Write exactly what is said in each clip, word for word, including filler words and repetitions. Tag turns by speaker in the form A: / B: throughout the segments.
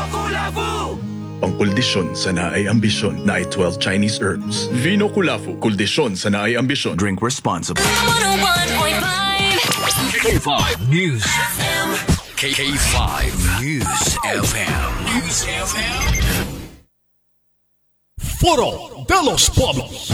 A: Kulafu!
B: Pangkuldisyon sa naay ambisyon na ay twelve Chinese herbs. Vino Kulafu, kuldisyon sa naay ambisyon. Drink responsibly.
C: one oh one point five
A: K five News F M. K five News F M. News F M. Foro de los Pueblos.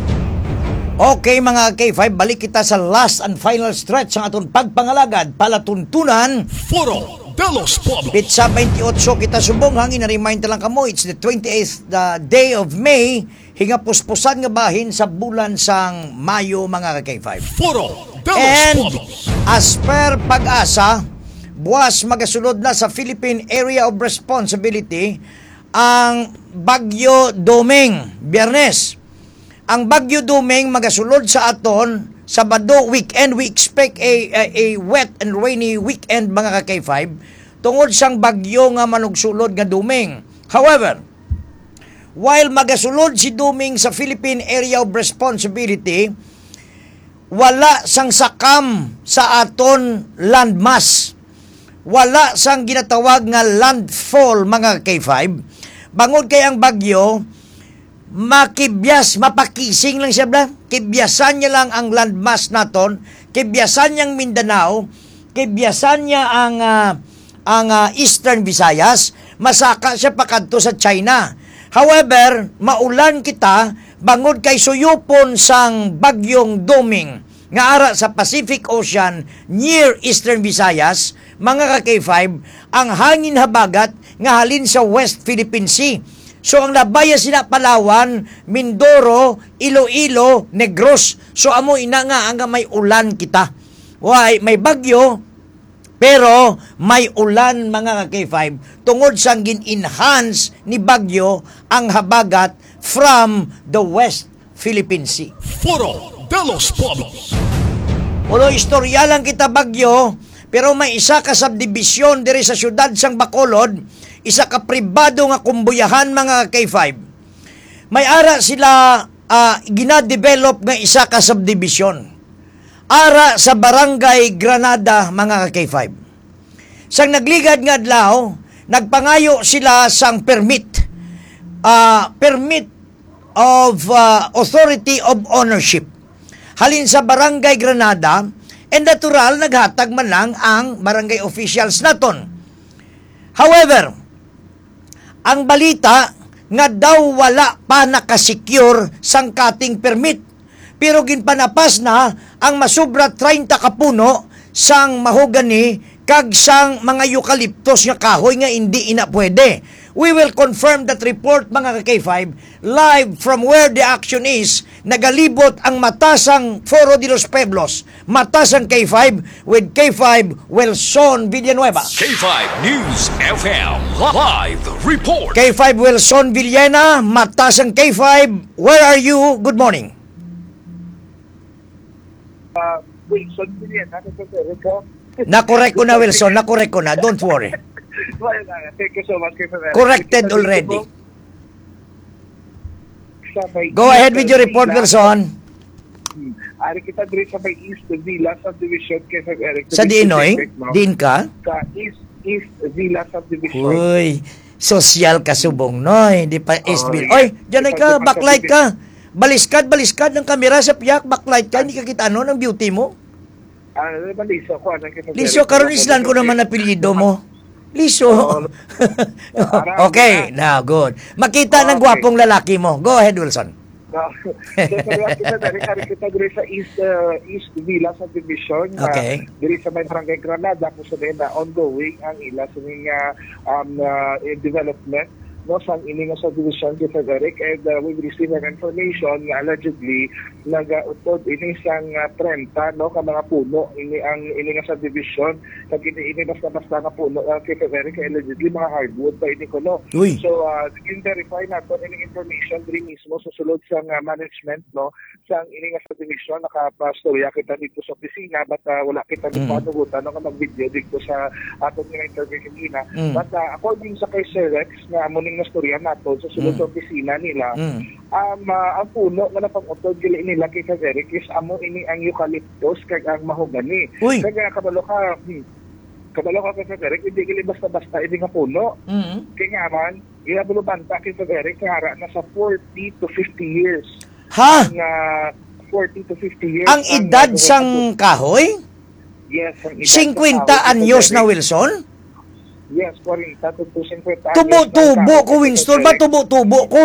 D: Okay mga K five, balik kita sa last and final stretch ng atong pagpangalagad, palatuntunan.
A: Foro de los Pueblos.
D: Pitsa twenty-eight kita subong, hangin na-remind lang kamo, it's the twenty-eighth the day of May, hinga puspusan nga bahin sa bulan sang Mayo mga K five.
A: Foro de los
D: And
A: Pueblos.
D: as per pag-asa, buwas magasunod na sa Philippine Area of Responsibility ang Bagyo Doming, Biyernes. Ang Bagyo Doming magasulod sa aton Sabado weekend. We expect a, a, a wet and rainy weekend mga ka-K five tungod sang bagyo nga manugsulod nga Doming. However, while magasulod si Doming sa Philippine Area of Responsibility, wala sang sakam sa aton landmass. Wala sang ginatawag nga landfall mga K five. Bangod kay ang bagyo, makibyas, mapakising lang siya bla. Kibyasan niya lang ang landmass naton, kibyasan niyang Mindanao, kibyasan niya ang uh, ang uh, Eastern Visayas, masaka siya pakadto sa China. However, maulan kita bangod kay suyupon sang bagyong Doming nga ara sa Pacific Ocean near Eastern Visayas, mga ka-K five, ang hangin habagat nga halin sa West Philippine Sea. So ang labaya sina Palawan, Mindoro, Iloilo, Negros. So amo ina nga ang may ulan kita. Why, may bagyo pero may ulan mga ka-K five tungod sang gin-enhance ni bagyo ang habagat from the West Philippine Sea.
A: Foro de los Pueblos.
D: Ulo istorya lang kita bagyo, pero may isa ka subdivision diri sa syudad sang Bacolod, isa ka pribado nga kumbuyahan mga K five. May ara sila uh, gina-develop nga isa ka subdivision. Ara sa Barangay Granada mga K five. Sang nagligad nga adlaw, nagpangayo sila sang permit. Uh, permit of uh, authority of ownership. Halin sa Barangay Granada, and natural naghatag man lang ang barangay officials naton. However, ang balita nga daw wala pa nakasecure sang cutting permit. Pero ginpanapas na ang masubra thirty ka puno sang mahogany kag sang mga eucalyptus nga kahoy nga hindi ina pwede. We will confirm that report mga ka-K five live from where the action is. Nagalibot ang matasang Foro de los Pueblos, matasang K five with K five Wilson Villanueva.
A: K five News F M live report.
D: K five Wilson Villena, matasang K five, where are you? Good morning.
E: Uh, Wilson Villena,
D: Nakorek ko na Wilson, nakorek ko na, don't worry.
E: Thank you so much.
D: Corrected already. Go ahead with your report, Wilson.
E: Hmm. Ari kita diri sa may East Villa Subdivision kay Sir Eric.
D: Sa Diinoy? Din ka?
E: Sa East East Villa Subdivision.
D: Uy, social ka subong, noy. Di pa East Villa. Oy, dyan ay ka, backlight ka. Baliskad, baliskad ng kamera sa piyak, backlight ka. Hindi ka kita ano ng beauty mo.
E: Ah, uh, liso ko.
D: Liso, karon islan ko naman apelyido mo. Liso. Okay, now good. Makita ng gwapong lalaki mo. Go ahead, Wilson.
E: So, kita dari kita dari sa East uh, East Villa Subdivision.
D: Okay.
E: Uh, dari sa may Barangay Granada kung sa na ongoing ang ila sa mga um, uh, development no sang ini nga subdivision kay Sir Eric, and uh, we've received an information nga allegedly nagautod ini sang uh, trenta no ka mga puno ini ang ini nga subdivision kag ini ini basta basta nga puno uh, kay Sir Eric, allegedly mga hardwood pa ini kuno. So uh, in-verify nato ini information diri mismo sa sulod sang uh, management no sang ini nga subdivision. Nakapastorya kita dito sa opisina but uh, wala kita mm. panugutan no nga mag-video dito sa aton nga interview kanina. Mm. But uh, according sa kay Sir Rex nga na storya nato sa sulod sa opisina nila, mm. um, uh, ang puno nga napag-utod gili nila kay Sir Eric is amo ini ang eucalyptus kag ang mahogany. Kaya kabalo ka, hmm, kabalo ka kay Derek, hindi gali basta-basta, hindi nga puno.
D: Mm.
E: Kaya nga man, ginabulubanta kay Derek, kaya na sa forty to fifty years.
D: Ha?
E: Ang uh, forty to fifty years.
D: Ang edad sang kahoy?
E: Yes, ang edad
D: fifty
E: sa kahoy,
D: anyos
E: Kay
D: na
E: Derek.
D: Wilson?
E: Yes, forty to fifty anyos.
D: Tubo-tubo ko, Winston. Ba tubo-tubo ko?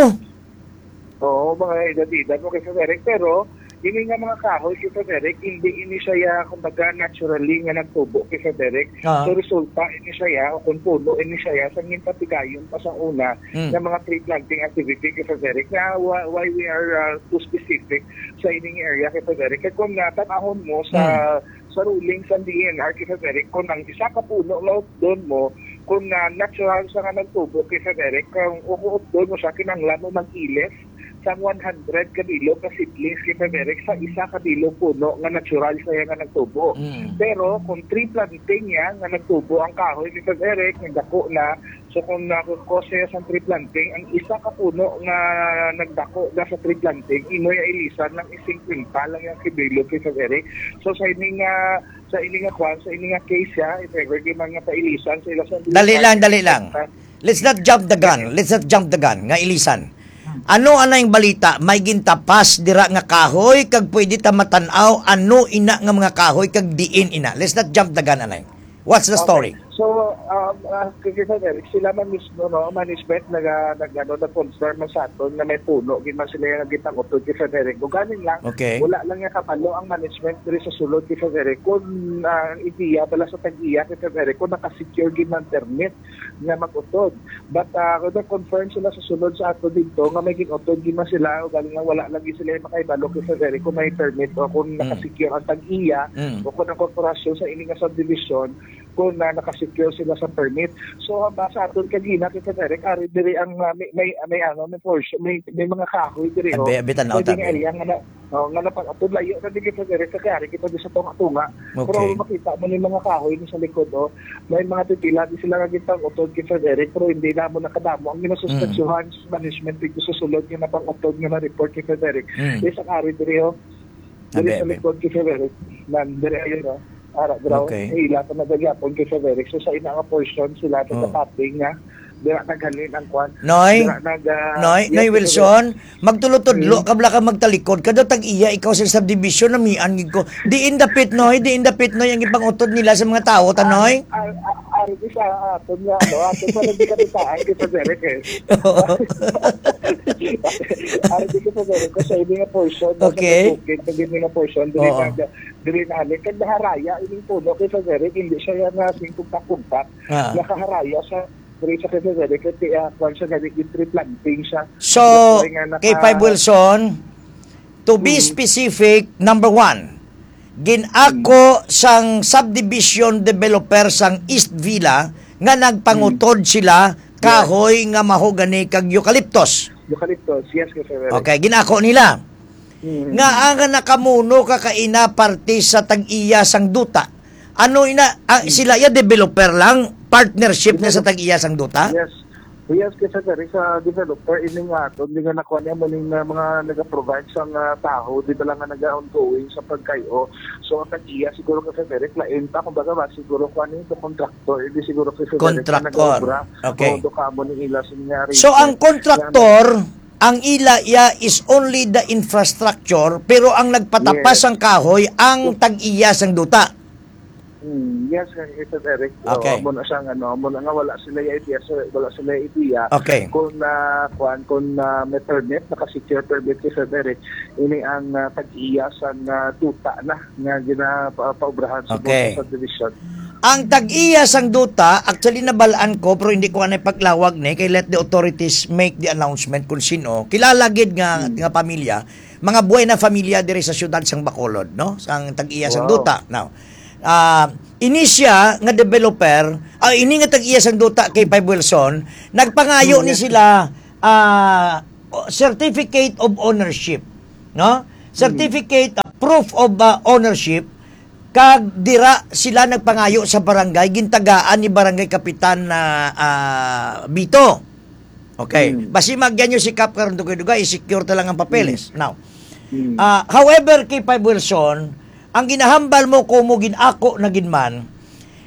E: Oo, mga edad-edad mo kay Derek. Pero, yun nga mga kahoy kay Derek, hindi ini siya ya, kumbaga, naturally nga nagtubo kay Derek.
D: Ah.
E: So, resulta, ini siya ya, o kung puno, ini siya ya, sa ngin patigayon pa sa una,
D: Mm.
E: ng mga tree planting activity kay Derek, na why, why we are uh, too specific sa ining area kay Derek. Kaya kung natanahon mo sa sa ruling sa D N R kay Derek, kung ang isa ka puno laut doon mo, kung na natural sa nga nagtubo kay Derek, kung ukuot doon mo siya, kinanglan mo mag-ilis, sa one hundred kadilo ka seedlings kay Derek sa isa kadilo puno nga natural siya nga nagtubo.
D: Mm.
E: Pero kung tree planting niya nga nagtubo ang kahoy kay Derek, nagdako na, so kung nakukose sa tree planting, ang isa ka puno nga nagdako na sa tree planting, imoy ilisan ng ising kwinta lang yung kadilo kay Derek. So sa ining nga sa ining nga kwan, sa ining nga case ya, if ever di man nga pailisan sa ilasan.
D: Dali lang, dali lang. Let's not jump the gun. Let's not jump the gun. Nga ilisan. Ano ana yung balita? May gintapas dira nga kahoy kag pwede ta matanaw ano ina nga mga kahoy kag diin ina. Let's not jump the gun anay. What's the story?
E: Okay. So, um, uh, kaya Derek, sila man mismo, no, management, nag, nag, ano, nag-confirm man sa aton na may puno, gin man sila yung nagitang utod kay Derek. O ganin lang,
D: Okay.
E: wala lang yung kapalo ang management diri sa sulod kay Derek. Kung uh, ideya, bala sa tag-iya kay Derek, kung nakasecure gin man permit nga mag-utod. But, uh, kung nag-confirm sila sa sulod sa ato dito, nga may gin-utod gin man sila, o ganin lang, wala lang sila yung makaibalo kay Derek kung may permit o kung
D: Mm.
E: nakasecure ang tag-iya
D: Mm.
E: o kung ang korporasyon sa ining nga subdivision, kung na nakasecure sila sa permit. So ang basa aton kanina kita Derek, ari diri ang uh, may, may may ano may portion, may, may mga kahoy diri ho.
D: Abe, abe, tanaw,
E: Pwede
D: tabi.
E: nga area nga na oh, nga napag aton layo na dili kita Derek kaya ari kita di sa tunga-tunga.
D: Okay.
E: Pero kung makita mo ni mga kahoy ni sa likod oh, may mga titila di sila nga gitang utod kita Derek, pero hindi na mo nakadamo ang ginasuspensyohan sa management dito sa sulod nga napang utod nga na report kita Derek.
D: Mm.
E: Isa ari diri ho. Diri
D: Abe,
E: sa
D: abe.
E: likod kita Derek. Nan diri ayon oh. Ara, graw,
D: Okay.
E: ila pa nagagapon kay Derek. So sa ina nga portion sila ito
D: Oh.
E: sa tapping nga, dira naghalin ang kwan.
D: Noy,
E: Dira nag, uh,
D: Noy,
E: yes,
D: Noy Wilson, magtulod-tudlo
E: Mm.
D: kabla ka magtalikod kada tag-iya ikaw sa subdivision na mian gid ko. Di in the pit Noy, di in the pit Noy ang ipangutod nila sa mga tao ta Noy.
E: Ar- ar- Ari di sa aton nga, ano, aton pa nagdi kami taan kay Derek eh. Ari di ka Derek ko sa ini nga portion.
D: Okay.
E: Sa ini nga portion, diri
D: Oo.
E: na, diri na alin. Kaya naharaya, ining puno kay Derek, hindi siya yan na singkugtak-kugtak.
D: Ah.
E: Nakaharaya sa diri sa kay Derek, kaya kwan siya galing yung tree planting siya.
D: So,
E: Diri nga naka-
D: kay Five Wilson, to be
E: Mm.
D: specific, number one, ginako sang subdivision developer sang East Villa nga nagpangutod sila kahoy nga mahogani kag eucalyptus.
E: Eucalyptus, yes, kay Derek.
D: Okay, ginako nila.
E: Mm.
D: Nga ang nakamuno kakaina parte sa tag-iya sang duta. Ano ina ah, sila ya developer lang, partnership na sa tag-iya sang duta?
E: Yes. Yes, kasi Derek, sa developer, ini nga ito, hindi nga nakuha niya maling na mga nag-provide sa uh, tao, di ba lang nga nag-ongoing sa pagkayo. So, ang tag-iya, siguro kasi Derek, lain pa, kumbaga ba, siguro kuha niya ito contractor, hindi siguro kasi Derek,
D: Contractor. Okay.
E: O, doka mo ni ila sinyari.
D: So ang kontraktor, ang ila ya is only the infrastructure pero ang nagpatapas
E: Yes.
D: ang kahoy ang tag-iya sang duta.
E: Hmm, yes, ito Derek.
D: Okay.
E: O, muna siyang, ano, muna nga wala sila yung idea, so, wala sila yung idea.
D: Okay.
E: Kung na, kuan, kung na may permit, naka-secure permit kay Derek, ini ang uh, tag-iya sa uh, duta na, nga ginapaubrahan sa
D: Okay.
E: okay. subdivision.
D: Ang tag-iya sang duta, actually nabalaan ko pero hindi ko anay paglawag ni kay let the authorities make the announcement kung sino. Kilala gid nga
E: Hmm.
D: nga pamilya, mga buhay na pamilya diri sa syudad sang Bacolod, no? Sang tag-iya sang
E: Wow.
D: duta. Now, ah ini siya nga developer, ah ini nga tag-iya sang duta kay Five Wilson, nagpangayo ni sila ah certificate of ownership, no? Certificate of proof of ah, ownership kag dira sila nagpangayo sa barangay gintagaan ni barangay kapitan na ah, Bito. Okay.
E: Mm.
D: Basi magyan nyo si Kap karon dugay-dugay i-secure ta lang ang papeles. Now,
E: Hmm.
D: ah, however kay Five Wilson, ang ginahambal mo kumo ginako na ginman,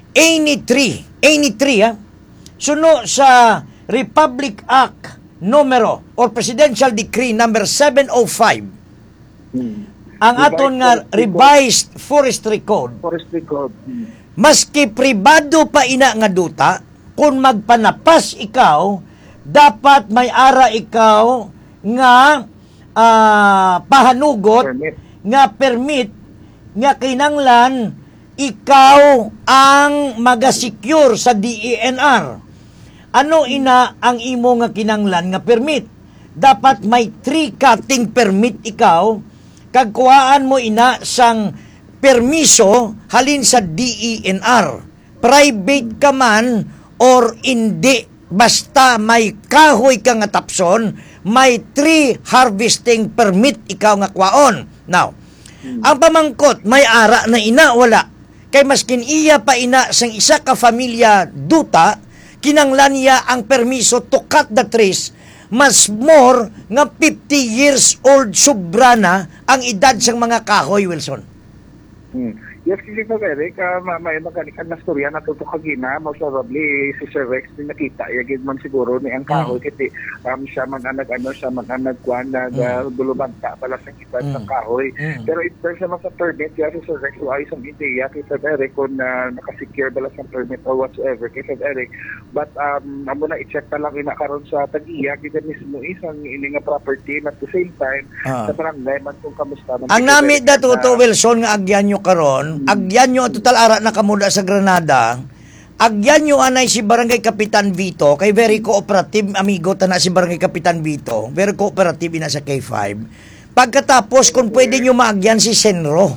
D: eighty-three, eighty-three ha, suno sa Republic Act numero or Presidential Decree number seven oh five,
E: Hmm.
D: ang aton nga revised forestry code,
E: Forestry Code. Hmm.
D: maski pribado pa ina nga duta, kung magpanapas ikaw, dapat may ara ikaw nga ah, pahanugot,
E: Permit.
D: nga permit, nga kinanglan ikaw ang magasecure sa D E N R. Ano ina ang imo nga kinanglan nga permit? Dapat may tree cutting permit ikaw, kag kuhaan mo ina sang permiso halin sa D E N R. Private ka man or hindi, basta may kahoy ka nga tapson, may tree harvesting permit ikaw nga kwaon. Now, ang pamangkot, may ara na ina, wala. Kay maskin iya pa ina sang isa ka familia duta, kinanglan niya ang permiso to cut the trees, mas more nga fifty years old sobra na ang edad sang mga kahoy, Wilson.
E: Hmm. Yes, kasi sa Eric, uh, may magkanikan na storya na tutukagina, most probably si Sir Rex din nakita, yagid man siguro ni ang kahoy,
D: Mm.
E: kasi um, siya mag-anag, ano, siya mag-anag kwan, nag-dulubanta pala sa kita
D: Mm.
E: ng kahoy.
D: Mm.
E: Pero in terms naman sa permit, yes, si Sir Rex, ay isang ideya kay Sir Eric kung uh, nakasecure bala sa permit or whatsoever kay Sir Eric. But, um, amo na i-check pa lang inakaroon sa tag-iya, kita mismo isang ini nga property, at the same time,
D: Ah.
E: sa barangay man kung kamusta. man
D: Ang
E: kay Sir
D: nami
E: Eric,
D: dato
E: na-
D: to Wilson nga agyan nyo karon, agyan nyo total ara na kamuda sa Granada, agyan nyo anay si Barangay Kapitan Vito, kay very cooperative amigo tana si Barangay Kapitan Vito, very cooperative ina sa K five. Pagkatapos kung pwede nyo maagyan si Senro.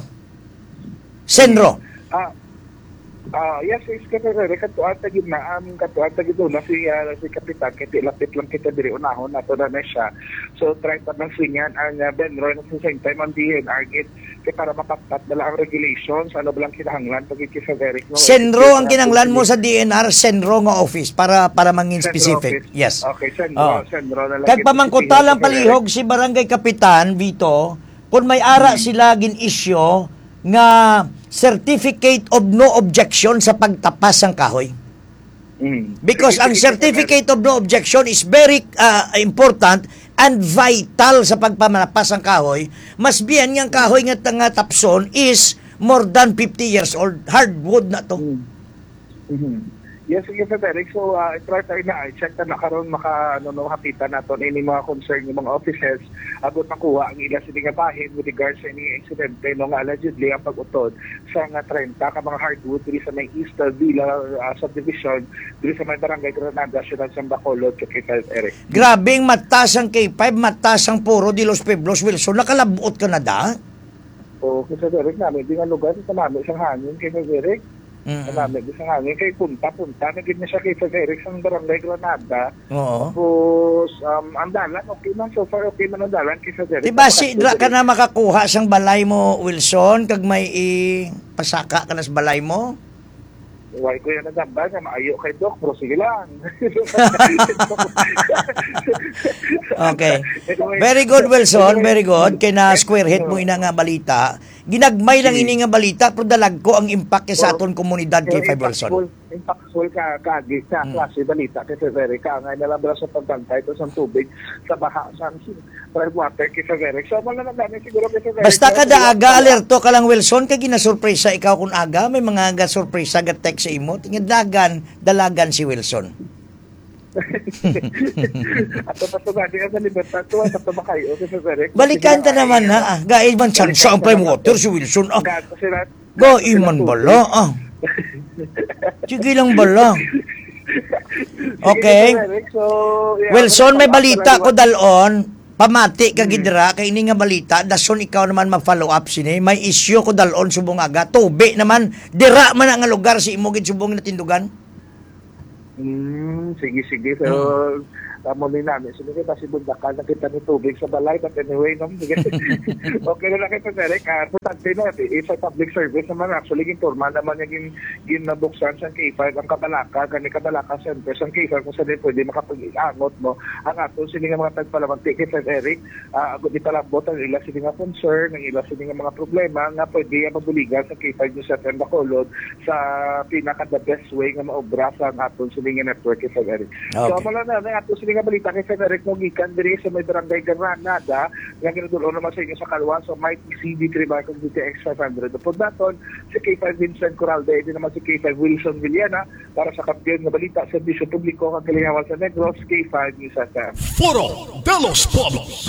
D: Senro.
E: Ah, ah, yes, is ka pero katuan ta gid na am katuan ta gid na si ah, si kapitan kay lapit lang kita diri unahon nato na na siya. So try ta nang singan ang uh, Benro at the same time ang D N R gid kay para mapaktat dala ang regulations ano ba lang kinahanglan pag iki sa Eric no.
D: Senro ang kinanglan mo sa D N R, Senro nga office para para mangin
E: Senro
D: specific.
E: office.
D: Yes.
E: Okay, Senro,
D: Oh.
E: Senro na lang.
D: Kag pamangkutalang palihog si Barangay Kapitan Vito, kung may ara sila gin issue nga certificate of no objection sa pagtapas ng kahoy.
E: Mm.
D: Because ang certificate of no objection is very uh, important and vital sa pagpamalapas ng kahoy. Mas biyan nga kahoy nga nga tapson is more than fifty years old. Hardwood na to.
E: Mhm. Yes, sige Sir Eric. So, uh, try tayo na i-check na nakaroon maka, ano, no, hapitan natin any mga concern ng mga offices agot makuha ang ila sa nga bahin with regards sa any incident no, nga allegedly ang pag-utod sa nga thirty ka mga hardwood diri sa may East Villa uh, subdivision diri sa may Barangay Granada, Ciudad San Bacolod, kay Sir Eric.
D: Grabing matas ang K five, matas ang Puro de los Pueblos, Wilson. Nakalabuot ka na da?
E: O, kay Sir Eric namin, di nga lugar, sa namin isang hangin kay Sir Eric.
D: Mm.
E: Sa namin isang hangin kay punta-punta, naging na siya kay Sir Eric sa Barangay Granada.
D: Oo.
E: Tapos, um, ang dalan, okay man. So far, okay man ang dalan kay Sir Eric.
D: Diba si dra ka na makakuha sang balay mo, Wilson, kag may ipasaka ka na sa balay mo?
E: Why ko yan nagamba nga maayo kay Doc, pero sige lang.
D: Okay. Very good, Wilson. Very good. Kaya na square hit mo ina nga balita. Ginagmay lang ini nga balita, pero dalag ko ang impact sa aton komunidad kay Five Wilson.
E: Impactful ka kagi sa klase balita kay Sir Eric. Nga nalabra sa pagbantay to sa tubig sa baha sa private water kay Sir Eric. So, wala na namin siguro kay Sir Eric.
D: Basta kada aga, alerto ka lang, Wilson, kay ginasurpresa ikaw kung aga, may mga aga surpresa ga text sa imo, tingin dagan, dalagan si Wilson.
E: At tapos nga sa libertad to, at makayo kay Sir Eric.
D: Balikan ta naman ha, ah. Gail man chance ang prime water si Wilson, ah. Gail man bala, ah. Sige lang bala. Okay. Wilson, may balita ko dalon. Pamati ka gidra kay ini nga balita, dason ikaw naman mag-follow up sini. May issue ko dalon subong aga. Tubi naman, dira man ang lugar si imo gid subong na tindugan.
E: Hmm, sige sige. So uh, muli namin. So, hindi kasi bundakan na kita ni tubig sa balay. But anyway, no? Okay na lang kita, Derek. Uh, Importante na, it's a public service naman. Actually, informal naman yung ginabuksan sa K five ang Kabalaka, gani Kabalaka Center. Sa K five kung saan pwede makapag-iangot, no? Ang ato, sila nga mga tagpalamang ticket, Eric, uh, di palabot ang ila sila nga concern, ang ila sila nga mga problema nga pwede mabuligan sa K five News F M Bacolod sa pinaka-the best way nga maobra sa aton sila nga network, K five Eric.
D: Okay.
E: So, mala na, na ato sila nga balita, K five Eric, mo gikan diri sa may barangay Granada, nga ginudulo naman sa inyo sa Kalwa, so might C D three Barcos D T X five hundred. Upod naton, si K five Vincent Corralde, din naman si K five Wilson Villana, para sa kampiyon nga balita, Servisyo Publiko, kang Kalihawan sa Negros, K five News F M.
A: Foro de los Pueblos.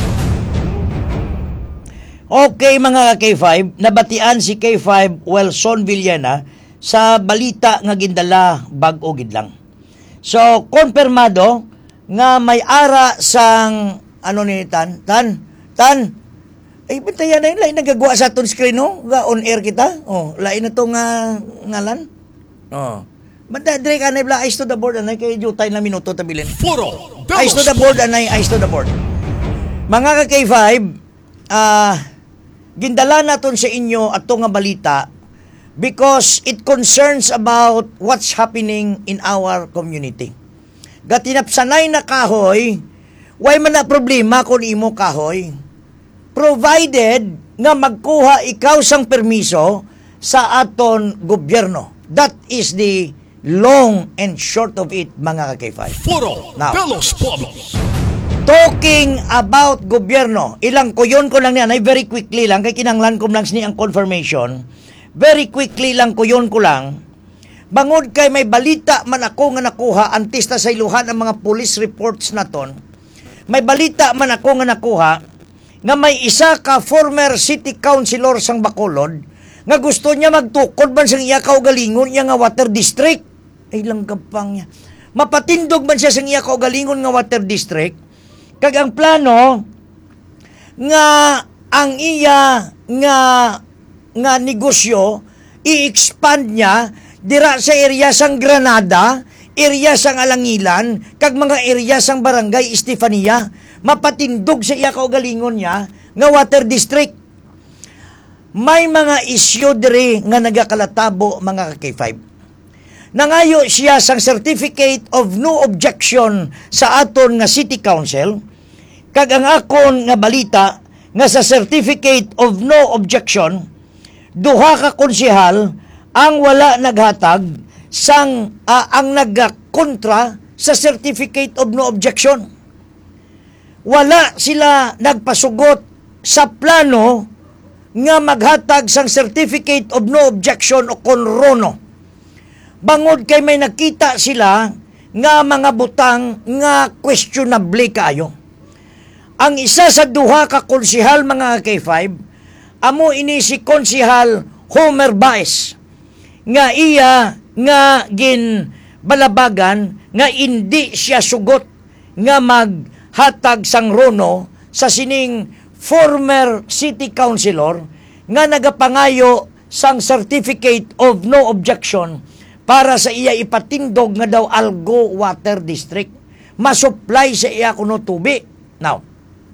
D: Okay mga K five, nabatian si K five Wilson Villana sa balita nga gindala bag-o gid lang. So, konfirmado nga may ara sang ano ni Tan, Tan, Tan. Ay bitayan na yun, lain nagagawa sa aton screen, no? Ga on air kita. Oh, lain na to nga ngalan. Oh. Banda dire ka na bla eyes to the board anay kay jutay na minuto tabilin.
A: Foro de
D: Eyes to
A: los
D: the board anay eyes to the board. Mga ka K five, ah uh, gindala naton sa inyo ato nga balita because it concerns about what's happening in our community. Gatinapsanay na kahoy, way man na problema kung imo kahoy. Provided nga magkuha ikaw sang permiso sa aton gobyerno. That is the long and short of it, mga ka K five.
A: Foro
D: Now,
A: de los Pueblos.
D: talking about gobyerno, ilang kuyon ko lang yan, ay very quickly lang, kay kinanglan ko lang ni ang confirmation, very quickly lang kuyon ko lang, bangod kay may balita man ako nga nakuha, antes na sa iluhan ang mga police reports naton, may balita man ako nga nakuha, nga may isa ka former city councilor sang Bacolod, nga gusto niya magtukod man sang iya kaugalingon niya nga water district. Ay lang kapang niya. Mapatindog man siya sang iya kaugalingon nga water district, kag ang plano nga ang iya nga nga negosyo i-expand niya dira sa area sang Granada, area sang Alangilan, kag mga area sang Barangay Estefania. Mapatindog sa iya kaugalingon niya nga water district. May mga isyu diri nga nagakalatabo, mga K five. Nangayo siya sang certificate of no objection sa aton nga city council, kag ang akon nga balita nga sa certificate of no objection, duha ka konsehal ang wala naghatag sang uh, ang nagkontra sa certificate of no objection. Wala sila nagpasugot sa plano nga maghatag sang certificate of no objection o konrono. Bangod kay may nakita sila nga mga butang nga questionable kaayo. Ang isa sa duha ka konsehal, mga K five, amo ini si konsehal Homer Baez, nga iya nga gin balabagan nga hindi siya sugot nga maghatag sang rono sa sining former city councilor nga nagapangayo sang certificate of no objection para sa iya ipatindog nga daw Algo Water District, masupply sa iya kuno tubi. Now,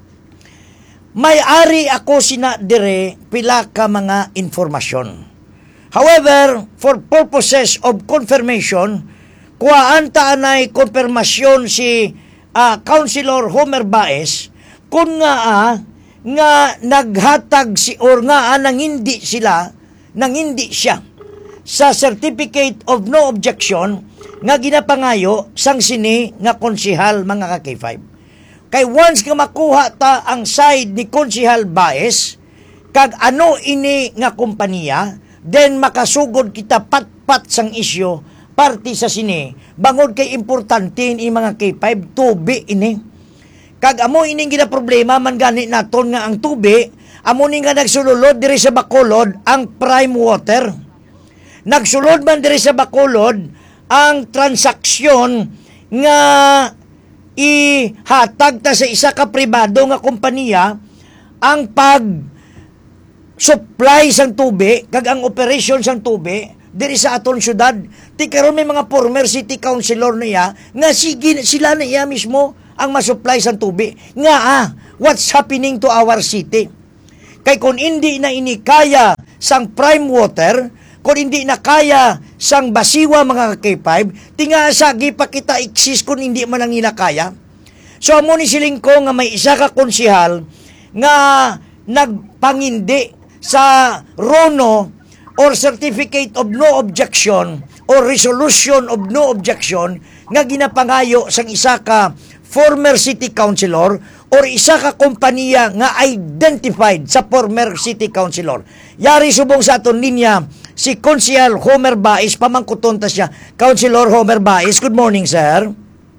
D: may-ari ako sina dire pila ka mga informasyon. However, for purposes of confirmation, kuhaan ta anay konfirmasyon si uh, Councilor Homer Baez kung nga ah, nga naghatag si or nga ah, nang hindi sila, nang hindi siya sa certificate of no objection nga ginapangayo sang sini nga konsehal, mga ka K five. Kay once nga makuha ta ang side ni Konsehal Baez, kag ano ini nga kompanya, then makasugod kita pat-pat sang isyo, party sa sini, bangod kay importante ini mga K five, tubi ini. Kag amo ini gina problema man gani naton nga ang tubi, amo ni nga nagsulod diri sa Bacolod ang prime water. Nagsulod man diri sa Bacolod ang transaksyon nga ihatag ta sa isa ka pribado nga kompanya ang pag supply sang tubi kag ang operation sang tubi diri sa aton syudad. Ti karon may mga former city councilor niya nga sige sila na iya mismo ang masupply sa tubig. Nga ah, what's happening to our city? Kay kung hindi na inikaya sang prime water, kung hindi na kaya sang basiwa mga K five, tinga sa gipa kita exist kung hindi man ang inakaya. So amo ni siling ko nga may isa ka konsehal nga nagpangindi sa Rono or Certificate of No Objection or Resolution of No Objection nga ginapangayo sang isa ka former city councilor or isa ka kompanya nga identified sa former city councilor. Yari subong sa aton linya si Konsehal Homer Baez, pamangkuton ta siya. Councilor Homer Baez, good morning, sir.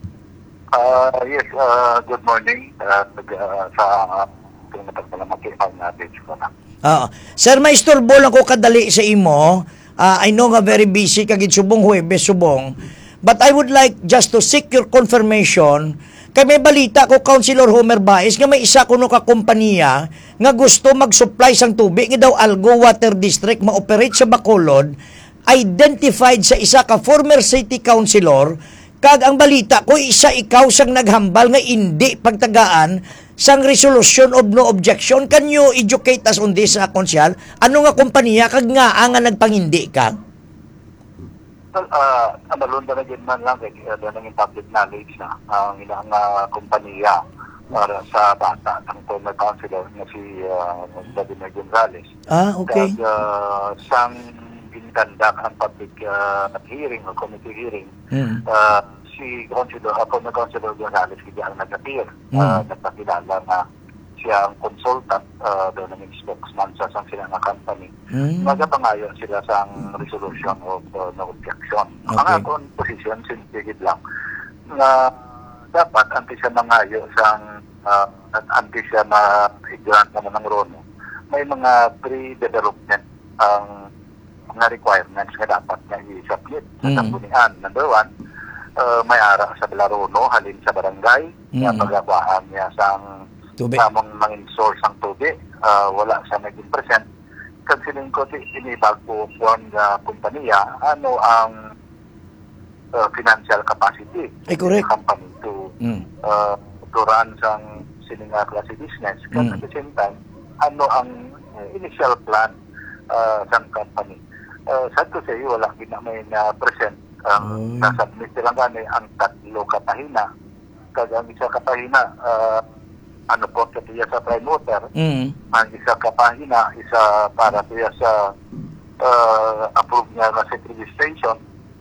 F: Uh, yes, uh, good morning. Uh, uh, sa tumatag na makikipag natin ko na.
D: Uh, sir, may istorbo lang ko kadali sa imo. Uh, I know nga very busy kagid subong Huwebes subong. But I would like just to seek your confirmation. Kay may balita ko, Councilor Homer Baez, nga may isa kuno ka kompanya nga gusto mag-supply sang tubig nga daw Algo Water District ma-operate sa Bacolod, identified sa isa ka former city councilor, kag ang balita ko isa ikaw sang naghambal nga hindi pagtagaan sang resolution of no objection. Can you educate us on this, uh, Konsyal? Ano nga kompanya kag nga nga nagpangindi ka?
F: Well, uh, amalunda na din man lang eh, uh, nanging public knowledge na ang uh, ilang uh, kompanya para uh, sa bata ng former councilor na si uh, Vladimir Gonzales.
D: Ah, okay.
F: Kag uh, sang ginkandak ang public uh, hearing o committee hearing, mm. uh, si Councilor, uh, former Councilor Gonzales, kaya ang nag-appear, mm. uh, nagpakilala na siya ang consultant, uh, doon ng spokesman sa sang sila nga company. Mm. Magapangayon sila sa resolution of uh, no objection. Okay. Ang akong position, sinigid lang, na dapat anti siya mangayo sang uh, anti siya ma-grant naman ng Rono. May mga pre-development ang mga requirements na dapat na i-submit sa sanggunian. Mm. Number one, uh, may ara sa Belarono, halin sa barangay, mm. na pagkabaan niya sang tamang mangin source ang tubig, uh, wala sa naging present. Considering ko, inibag po po ang uh, kumpanya, ano ang uh, financial capacity
D: of the
F: company to mm. uh, to run sang sininga klase business. Mm. At the same time, ano ang uh, initial plan uh, sa company. Uh, sad to say, wala gina may na-present. Ang um, nasubmit lang gani ang tatlo kapahina. Kaya ang isa kapahina, uh, ano po katiya sa prime water, mm. ang isa kapahina, isa para tiya sa uh, approved niya na set registration.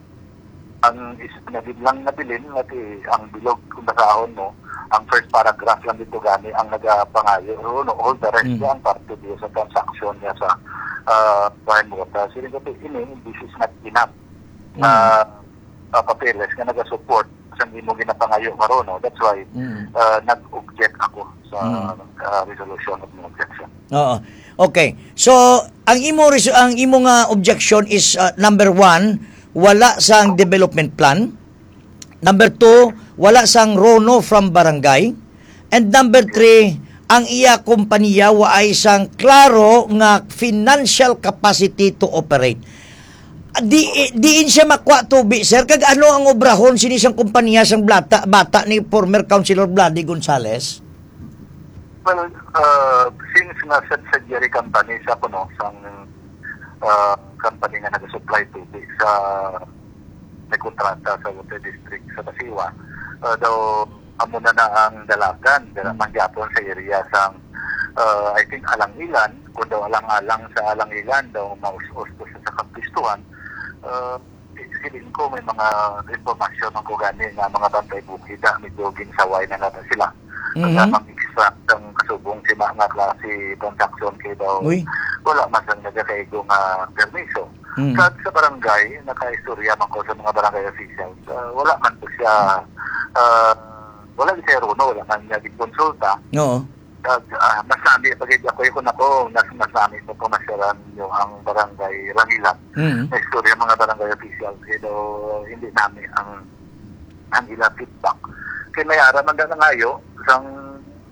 F: Ang isa na lang nabilin, nati ang bilog kung nasahon mo, ang first paragraph lang dito gani ang nagapangayo. No, all the rest mm. ang parte diya sa transaction niya sa uh, prime water. Siling ko ini, this is not enough na mm. uh, papeles na naga-support sa hindi mo ginapangayo karon, no? That's why mm. uh, nag-object ako sa mm. uh, resolution of no objection.
D: Oo. Okay. So, ang imo ang imo nga objection is uh, number one, wala sang development plan. Number two, wala sang Rono from barangay. And number three, ang iya kompanya wa ay sang klaro nga financial capacity to operate. Di diin siya makwa tubi, sir. Kag ano ang obrahon sini siyang kumpanya sang bata, bata ni former Councilor Vladi Gonzales?
F: Well, uh, since nasa subsidiary company sa kuno sang uh, company nga nag-supply tubig sa may kontrata sa water district sa Basiwa, uh, daw amo na na ang dalagan dala mangyapon sa area sang uh, I think Alangilan, kung daw alang-alang sa Alangilan daw maus-us sa kapistuhan. Uh, silin ko may mga informasyon ng kugani na mga bantay bukid na medyo ginsaway na natin sila. Mm-hmm. At mag-extract ang kasubong si mga klase transaction kay daw Uy. Wala mas ang nagkakaigo nga permiso. Mm-hmm. Kahit sa barangay, naka-istorya man ko sa mga barangay officials, uh, wala man po siya uh, wala siya Rono, wala man niya konsulta.
D: No.
F: Uh, uh, masami, pag ako yun ako, nas, masami mo pumasyaran yung ang barangay Rangilan. Mm-hmm. Na istorya mga barangay officials, pero hindi namin ang ang ilang feedback. Kaya may ara man na ngayo, isang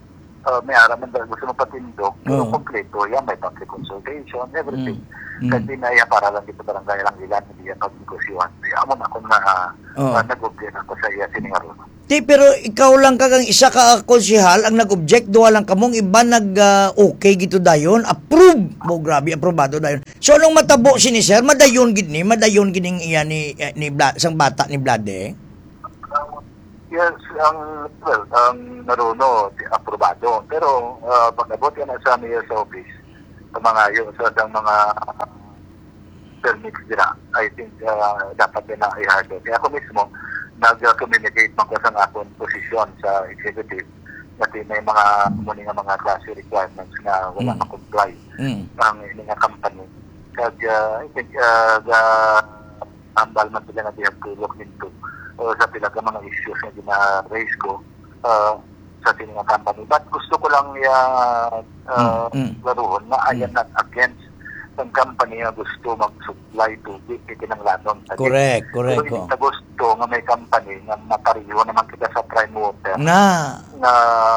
F: uh, may araman dahil gusto mo patindog, pero
D: Oo.
F: kompleto yan, may public consultation, everything.
D: Mm.
F: Kasi na yan para lang dito barangay lang ilan, hindi yan pag-negosyohan. Kaya mo na akong na,
D: Oo.
F: uh, nag-object ako sa iya siningaroon.
D: Ti, pero ikaw lang kagang isa ka konsehal ang nag-object, duwa lang kamong iba nag-okay gito dayon, approve mo, grabe, aprobado dayon. So, anong matabo si ni sir, madayon gid ni, madayon gining iya ni, eh, ni Bla, sang bata ni Blade.
F: Yes, ang, well, ang naruno, aprobado. Pero, uh, pag nabot yan sa mayor's office, sa mga yun, sa sa mga permits nila, I think uh, dapat din na i-hard. Kaya ako mismo, nag-communicate man ko sa akong posisyon sa executive kasi may mga muni nga mga klase requirements na wala
D: Mm.
F: na-comply
D: Mm.
F: ang ining nga company. Kaya, I think, uh, the ambal man sila nga they have to look into uh, sa pila ka mga issues na gina-raise ko uh, sa sining nga company. But gusto ko lang uh, uh,
D: Mm. Mm.
F: laruhon na I am not against ng company na gusto mag-supply tubig itinanglanon.
D: Correct, correct
F: Pero
D: ko.
F: hindi gusto nga may company na mapariho naman kita sa prime water
D: Na,
F: na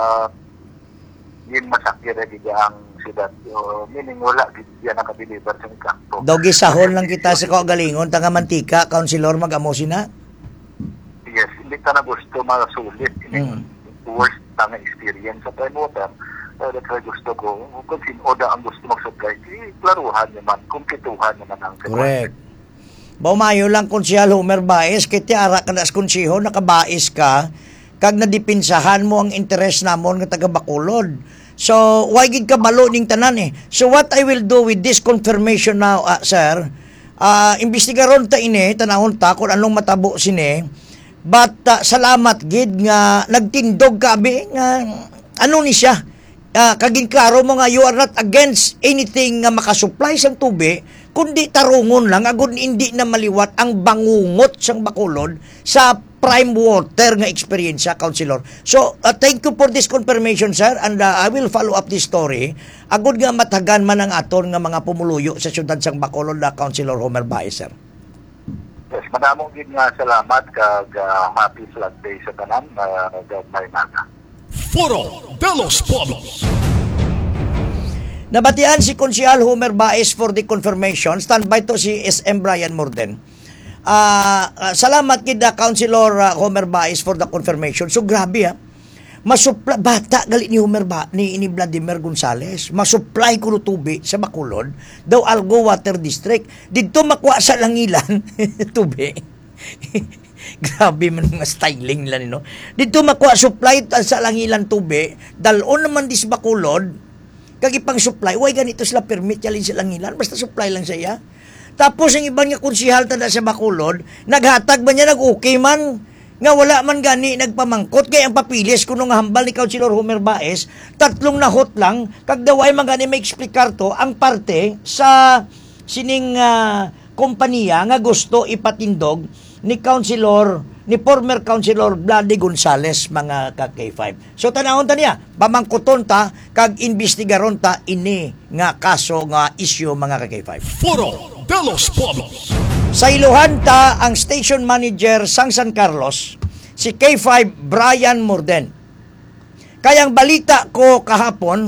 F: yun masakit na gida ang siyudad. So, meaning wala gida nakadeliver sa kanto.
D: daw gisahon lang kita sa kaugalingon, tanga mantika, councilor mag-amo sina.
F: Yes, hindi ka na gusto masulit.
D: Mm.
F: Worst na nga experience sa prime water. Uh, that's why gusto ko, kung sino ang gusto mag-supply, klaruhan naman, kumpituhan naman ang
D: Correct. Baumayo lang konsehal Homer Baez, kay ti ara ka na sa konseho, nakabais ka, kag nadipinsahan mo ang interes namon nga taga Bacolod. So, why gid ka malo ning tanan eh. So, what I will do with this confirmation now, uh, sir, uh, imbestigaron ta ini, tanahon ta kung anong matabo sini, but uh, salamat gid nga nagtindog ka abi nga ano ni siya. Uh, kaging klaro mo nga you are not against anything nga makasupply sang tubig, kundi tarungon lang agon hindi na maliwat ang bangungot sang Bacolod sa prime water nga experience sa councilor. So uh, thank you for this confirmation sir, and uh, I will follow up this story agud nga matagan man ang aton nga mga pumuluyo sa syudad sang Bacolod na councilor Homer Baez sir.
F: Yes, madamong gid nga salamat kag uh, happy flag day sa tanan na uh, may naga.
A: Foro de los Pueblos.
D: Nabatian si Konsehal Homer Baez for the confirmation. Standby to si S M Brian Morden. Uh, uh, salamat kida Councilor uh, Homer Baez for the confirmation. So grabe ha. Masupla bata gali ni Homer ba ni ni Vladimir Gonzales. Masupply ko no tubig sa Bacolod daw Algo Water District. Didto makuha sa langilan tubig. Grabe man nga styling lang no. Dito makuha supply sa langilan tubig, dalon naman dis Bacolod, kag ipang supply, way ganito sila permit yalin sa langilan, basta supply lang siya. Tapos ang ibang nga konsehal tada sa Bacolod, naghatag ba niya nag-okay man, nga wala man gani nagpamangkot, kaya ang papilis kuno nga hambal ni Councilor Homer Baez, tatlong nahot lang, kag daway man gani may explicar to, ang parte sa sining uh, kompanya nga gusto ipatindog ni Councilor, ni former Councilor Vladi Gonzales, mga ka K five. So, tanahon ta niya, pamangkuton ta, kag investigaron ta, ini nga kaso nga issue, mga ka K five.
A: Foro de los Pueblos.
D: Sa iluhan ta, ang station manager sang San Carlos, si K five Brian Morden. Kayang balita ko kahapon,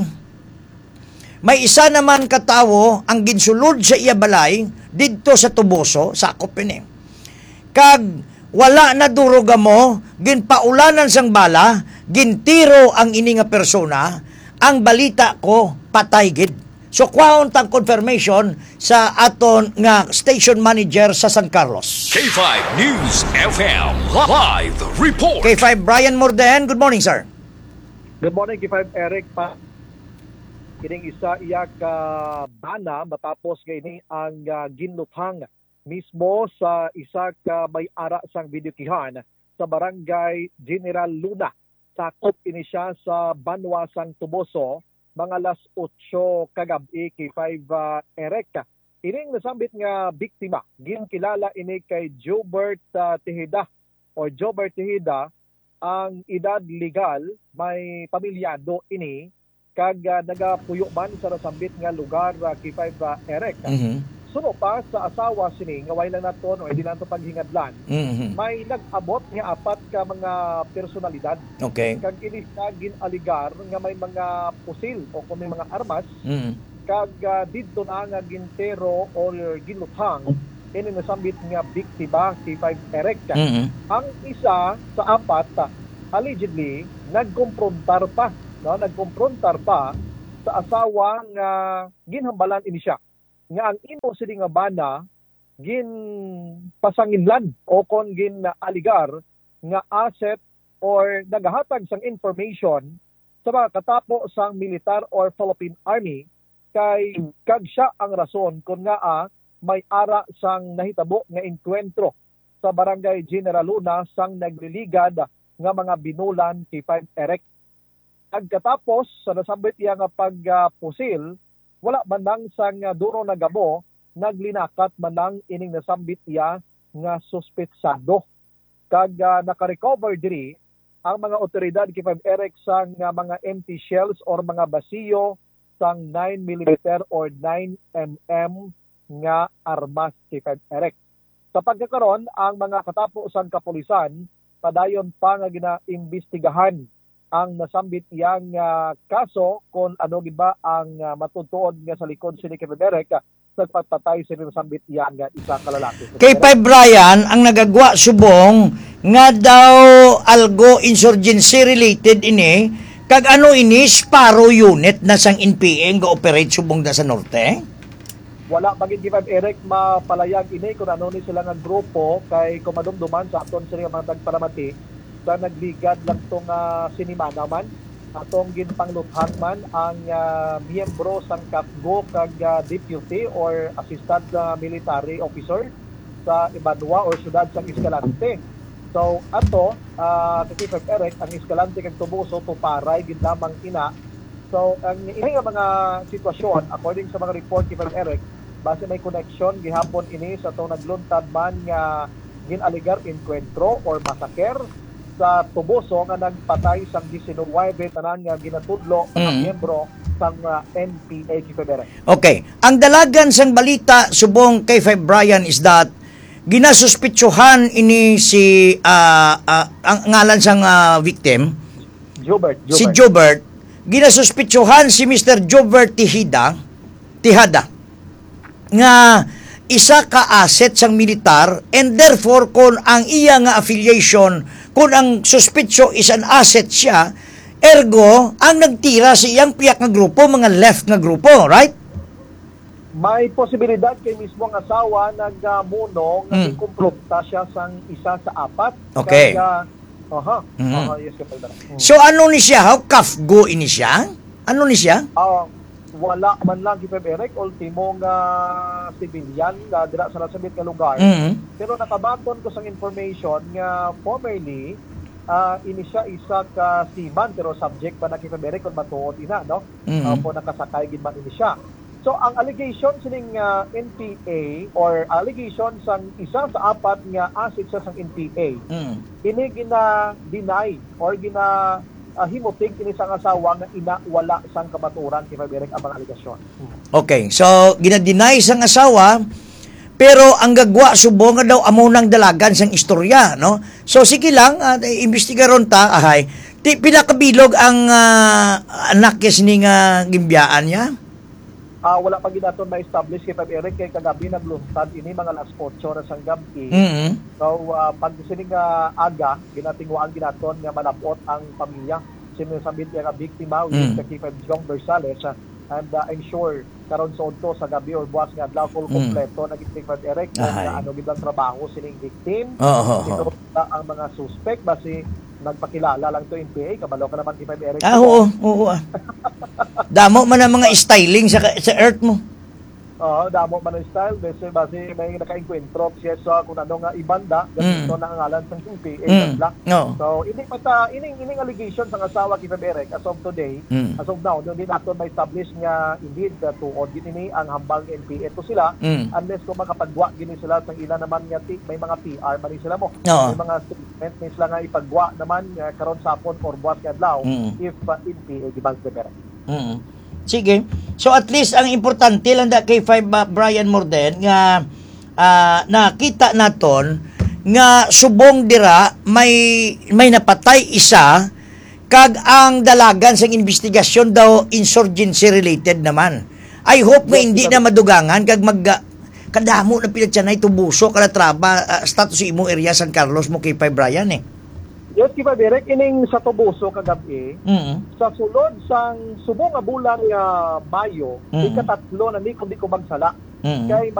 D: may isa naman katawo ang ginsulod sa iya balay, didto sa Tuboso, sakop ini. Kag wala na duruga mo, ginpaulanan sang bala, gintiro ang ini nga persona, ang balita ko patay gid. So kwaon tang confirmation sa aton nga station manager sa San Carlos.
A: K five News F M Live Report.
D: K five Brian Morden, good morning sir.
G: Good morning, K five Eric pa. Kining isa iya ka bana matapos gaini ang uh, ginluthang mismo sa isa ka may-ara sang videokihan sa barangay General Luna. Sakop ini siya sa Banwasang Tuboso, mga alas otso kagabi K five uh, Eric. Ining nasambit nga biktima, ginkilala ini kay Jobert uh, Tejeda o Jobert Tejeda, ang edad legal, may pamilyado ini, kag uh, nagapuyo man sa nasambit nga lugar uh, K five uh, Eric.
D: Mm-hmm.
G: suno pa sa asawa sini nga way lang naton o hindi lang to paghingadlan.
D: Mhm.
G: May nag-abot nga apat ka mga personalidad.
D: Okay.
G: Kag ini sa ginaligar nga may mga pusil o kung may mga armas
D: Mhm.
G: kag uh, didto na nga gintero or ginuthang ini nasambit nga biktima si five Eric.
D: Mhm.
G: Ang isa sa apat uh, allegedly nagkomprontar pa, no? Nagkomprontar pa sa asawa nga ginhambalan ini siya. Nga ang imo sini nga bana gin pasanginlan o kon gin aligar nga asset or nagahatag sang information sa mga katapo sang militar or Philippine Army kay kag siya ang rason kung nga ah, may ara sang nahitabo nga enkwentro sa Barangay General Luna sang nagliligad nga mga binulan kay five Eric. Pagkatapos sa nasambit iya nga pagpusil, wala man lang sang uh, duro na gabo, naglinakat man lang ining nasambit iya nga suspetsado. Kag uh, nakarecover diri ang mga otoridad kay five Eric sang uh, mga empty shells or mga basiyo sang nine millimeter or nine millimeter nga armas kay five Eric. Sa pagkakaroon, ang mga katapo sang kapulisan padayon pa nga ginaimbestigahan ang nasambit iyang uh, kaso kung ano giba ang uh, matutuod nga sa likod si Nicky Derek uh, sa pagpatay sa nasambit iyang uh, isa ka lalaki.
D: Kay Five Brian, ang nagagwa subong nga daw algo insurgency related ini, kag ano ini, Sparrow unit na sang N P A nga operate subong da sa norte?
G: Wala bagid kay Five Eric mapalayag ini kung ano ni sila nga grupo kay kumadumduman sa aton sila mga tagparamati sa nagligad lang itong uh, sinimana man, atong ginpangluthan man ang uh, miyembro sang Kapgo kag uh, deputy or assistant uh, military officer sa Ibanwa or syudad sang Escalante. So ato, uh, kay Five Eric, ang Escalante kag Tubuso, tuparay gid lamang ina. So ang ini nga mga sitwasyon, according sa mga report kay Five Eric, base may connection gihapon ini sa itong nagluntad man nga ginaligar enkwentro or massacre sa Tubuso nga nagpatay sang nineteen tanan nga ginatudlo ang
D: Mm.
G: miyembro sang uh, N P A Kifedere.
D: Okay. Ang dalagan sang balita subong kay Five Brian is that ginasuspitsuhan ini si uh, uh, ang ngalan sang uh, victim,
G: Jobert, Jobert.
D: si Jobert. Ginasuspitsuhan si Mister Jobert Tihida, Tihada nga isa ka asset sang militar, and therefore kung ang iya nga affiliation, kung ang suspitso is an asset siya, ergo ang nagtira sa iyang piyak nga grupo, mga left nga grupo, right?
G: May posibilidad kay mismo ang asawa nagmuno nga
D: Mm.
G: mm. kumpronta siya sang isa sa apat.
D: Okay.
G: Kaya, aha,
D: Mhm.
G: aha, yes, Kifedere. Mm.
D: So ano ni siya? How kafgo ini siya? Ano ni siya?
G: Ah, wala man lang kay Five Eric, ultimo nga civilian nga dira sa nasabit nga lugar.
D: Mhm.
G: Pero nakabaton ko sang information nga formerly uh, ini siya isa ka seaman pero subject pa na kay Five Eric kung matuod ina, no?
D: Mhm.
G: Uh, po nakasakay gid man ini siya. So ang allegation sining uh, N P A or allegation sang isa sa apat nga asset sa sang N P A,
D: Mhm.
G: ini gina-deny or gina uh, himutig kini sang asawa nga ina wala sang kamaturan kay Five Eric ang mga allegation.
D: Okay, so ginadeny sang asawa, pero ang gagwa subo nga daw amo nang dalagan sang istorya, no? So sige lang, uh, imbestigaron ta, ahay. Ti pinakabilog ang uh, anak niya sini nga gimbiyaan niya.
G: Ah, wala pa ginaton ma-establish kay Five Eric kay kagabi nagluntad ini mga alas otso na sang gabi.
D: Mhm.
G: So uh, pag sining nga aga ginatingwaan ginaton nga malapot ang pamilya sinasabit nga biktima which
D: Mm.
G: is kay Five Jong Bersales uh, and uh, I'm sure karon sa udto sa gabi or buwas nga adlaw full
D: Mm.
G: kompleto naging kay Five Eric kung
D: Ahay.
G: uh, ano gid ang trabaho sining victim.
D: Oo, oo, oo.
G: Ito uh, ang mga suspect basi nagpakilala lang to N P A kabalo ka naman kay Five Eric.
D: Ah, oo, oo. ah. Damo man ang mga styling sa sa earth mo.
G: Oo, damo man ang style base base may naka-encuentro siya sa kung ano nga ibanda
D: Mm.
G: ganito na ang ngalan sa N P A
D: Mm.
G: Black.
D: No.
G: So ini pata ining ining allegation sa asawa kay Five Eric as of today,
D: Mm.
G: as of now, hindi nato may establish nga indeed uh, tuod gini ang hambang N P A to sila
D: Mm.
G: unless kung makapagwa gini sila sa ila naman nga ti- may mga P R man ni sila mo.
D: Oo.
G: May mga statement ni sila nga ipagwa naman uh, karon sapon or buwas nga adlaw
D: Mm.
G: if uh, N P A gibang Five Eric.
D: Mm. Sige. So at least ang importante lang da kay five uh, Brian Morden nga uh, nakita naton nga subong dira may may napatay isa kag ang dalagan sa investigasyon daw insurgency related naman. I hope nga hindi na madugangan kag mag kadamo na pinagtiyanay tubuso kada traba uh, status imo area San Carlos mo kay five Brian eh.
G: Yes, kiba direk ining sa Tubuso kagabi,
D: Mm-hmm.
G: sa sulod sang subong nga bulan nga Mayo,
D: Mm.
G: ikatatlo na ni kundi ko magsala.
D: Mm.
G: Kay